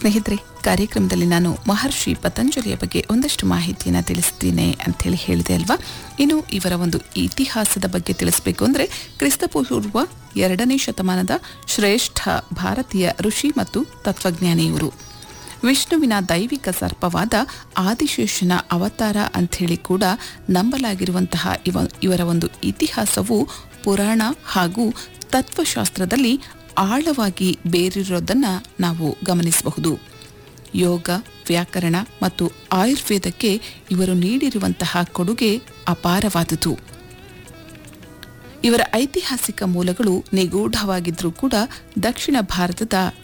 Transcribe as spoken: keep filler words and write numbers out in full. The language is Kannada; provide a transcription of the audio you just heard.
ಸ್ನೇಹಿತರೆ, ಕಾರ್ಯಕ್ರಮದಲ್ಲಿ ನಾನು ಮಹರ್ಷಿ ಪತಂಜಲಿಯ ಬಗ್ಗೆ ಒಂದಷ್ಟು ಮಾಹಿತಿಯನ್ನು ತಿಳಿಸ್ತೀನಿ ಅಂಥೇಳಿ ಹೇಳಿದೆ ಅಲ್ವಾ. ಇನ್ನು ಇವರ ಒಂದು ಇತಿಹಾಸದ ಬಗ್ಗೆ ತಿಳಿಸಬೇಕು ಅಂದರೆ ಕ್ರಿಸ್ತಪೂರ್ವ ಎರಡನೇ ಶತಮಾನದ ಶ್ರೇಷ್ಠ ಭಾರತೀಯ ಋಷಿ ಮತ್ತು ತತ್ವಜ್ಞಾನಿ ಇವರು. ವಿಷ್ಣುವಿನ ದೈವಿಕ ಸರ್ಪವಾದ ಆದಿಶೇಷನ ಅವತಾರ ಅಂಥೇಳಿ ಕೂಡ ನಂಬಲಾಗಿರುವಂತಹ ಇವ ಇವರ ಒಂದು ಇತಿಹಾಸವು ಪುರಾಣ ಹಾಗೂ ತತ್ವಶಾಸ್ತ್ರದಲ್ಲಿ ಆಳವಾಗಿ ಬೇರಿರೋದನ್ನು ನಾವು ಗಮನಿಸಬಹುದು. ಯೋಗ, ವ್ಯಾಕರಣ ಮತ್ತು ಆಯುರ್ವೇದಕ್ಕೆ ಇವರು ನೀಡಿರುವಂತಹ ಕೊಡುಗೆ ಅಪಾರವಾದುದು. ಇವರ ಐತಿಹಾಸಿಕ ಮೂಲಗಳು ನಿಗೂಢವಾಗಿದ್ದರೂ ಕೂಡ ದಕ್ಷಿಣ ಭಾರತದ